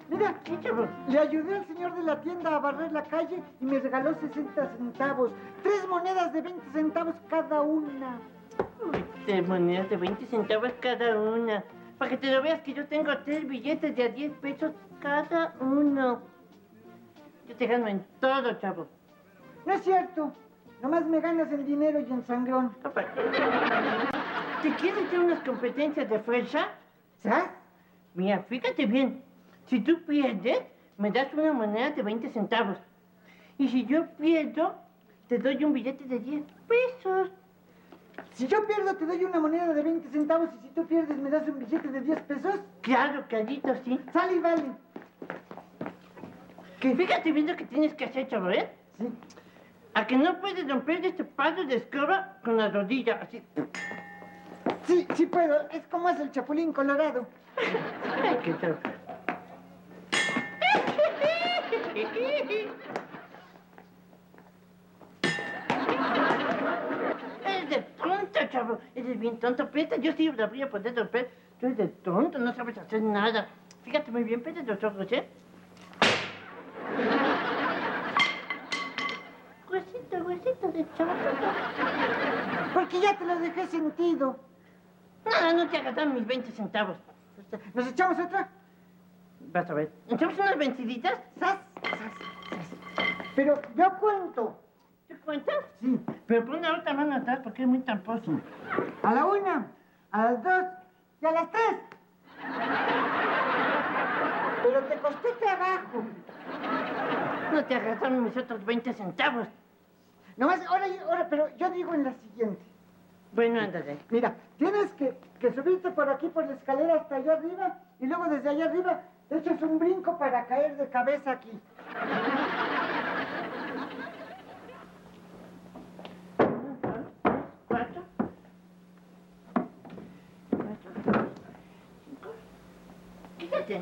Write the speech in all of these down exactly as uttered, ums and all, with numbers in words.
Mira, Sí, chavo. le ayudé al señor de la tienda a barrer la calle y me regaló sesenta centavos. Tres monedas de veinte centavos cada una. Uy, tres monedas de veinte centavos cada una. Para que te lo veas que yo tengo tres billetes de a diez pesos cada uno. Yo te gano en todo, chavo. No es cierto. Nomás me ganas en dinero y en sangrón. Papá, ¿te quieres hacer unas competencias de fuerza? ¿Sabes? Mira, fíjate bien. Si tú pierdes, me das una moneda de veinte centavos. Y si yo pierdo, te doy un billete de diez pesos. Si yo pierdo, te doy una moneda de veinte centavos y si tú pierdes, me das un billete de diez pesos. Claro, clarito, sí. Sale y vale. ¿Qué? Fíjate bien lo que tienes que hacer, chavo, ¿eh? Sí. A que no puedes romper este palo de escoba con la rodilla, así. Sí, sí puedo. Es como hace el Chapulín Colorado. Ay, qué chavo. Eres de tonto, chavo. Eres bien tonto. Piensa, yo sí la voy a poder romper. Tú eres de tonto, no sabes hacer nada. Fíjate muy bien, pete los ojos, ¿eh? Huesito, huesito de chavo. Porque ya te lo dejé sentido. No, no te hagas dar mis veinte centavos. ¿Nos echamos otra? Vas a ver. ¿Echamos unas venciditas? ¡Sas! ¡Sas! ¡Sas! Pero yo cuento. ¿Te cuentas? Sí. Pero pon la otra mano atrás porque es muy tramposo. A la una, a las dos y a las tres. Pero te costó trabajo. No te hagas dar mis otros veinte centavos. Nomás, ahora, ahora, pero yo digo en la siguiente. Bueno, ándale. Mira, tienes que, que subirte por aquí, por la escalera hasta allá arriba, y luego desde allá arriba te echas un brinco para caer de cabeza aquí. Uno, dos, tres, cuatro. Cuatro, cinco. Quítate.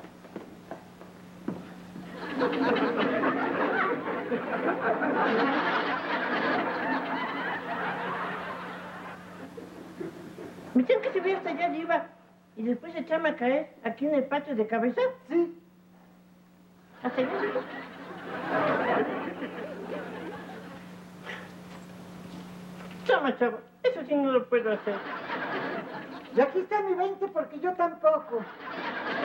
¿Me tengo que subir hasta allá arriba y después echarme a caer aquí en el patio de cabeza? Sí. ¿Hasta allá arriba? Toma, chavo. Eso sí no lo puedo hacer. Y aquí está mi veinte porque yo tampoco.